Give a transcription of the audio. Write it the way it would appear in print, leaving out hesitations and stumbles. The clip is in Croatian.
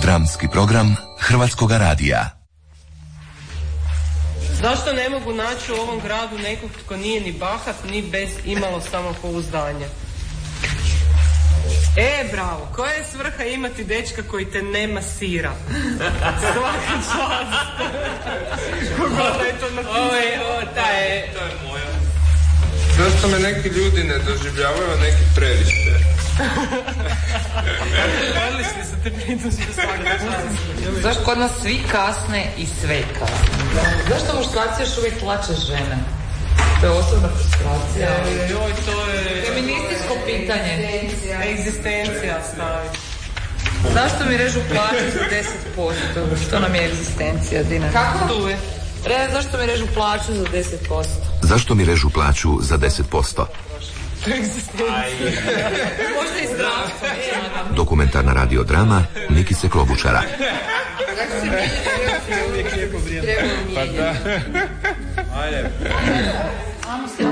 Dramski program Hrvatskoga radija. Zašto ne mogu naći u ovom gradu nekog tko nije ni bahat, ni bez imalo samopouzdanja? Bravo, koja je svrha imati dečka koji te ne masira? Svaka čast. Kogoda je to napisano? To je moja. Zašto me neki ljudi ne doživljavaju, a neki previše? Odlični su te pritužbe, svaka čast. Zašto kod nas svi kasne i sve kasne? Zašto muškarci još uvijek tlače žene? To je osobna frustracija. To je... feminističko pitanje. Egzistencija stavi. Zašto mi režu plaću za 10%? Što nam je egzistencija, Dina? Kako tu je? Zašto mi režu plaću za 10%? Zašto mi režu plaću za 10%? Možda i zdravstvo. Dokumentarna radiodrama Nikise Klobučara. Kako si mi trebalo mijenjati? Pa da. Ajde.